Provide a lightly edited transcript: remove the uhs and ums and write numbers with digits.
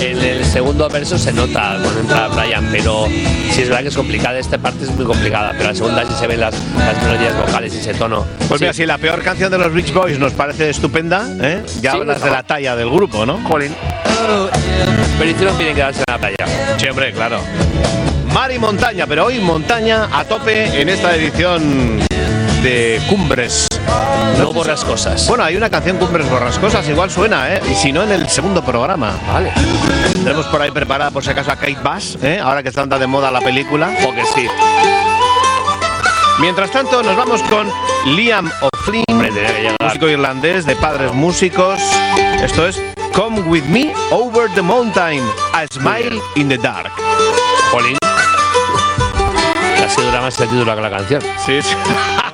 En el segundo verso se nota cuando entra Brian, pero sí es verdad que es complicada. Esta parte es muy complicada, pero la segunda sí se ven las melodías vocales y ese tono. Pues sí. mira, si la peor canción de los Beach Boys nos parece estupenda, ya Sí, hablas de la talla del grupo, ¿no? Jolín. Pero hicieron bien en quedarse en la playa. Sí, hombre, claro. Mar y montaña, pero hoy montaña a tope en esta edición de Cumbres. No borrascosas. Bueno, hay una canción Cumbres Borrascosas, igual suena, y si no, en el segundo programa. Vale. Tenemos por ahí preparada, por si acaso, a Kate Bush, ahora que está tan de moda la película. O que sí. Mientras tanto, nos vamos con Liam O'Flynn, músico irlandés de padres músicos. Esto es Come With Me Over the Mountain, A Smile in the Dark. Jolín. Casi dura más el título que la canción. Sí, sí.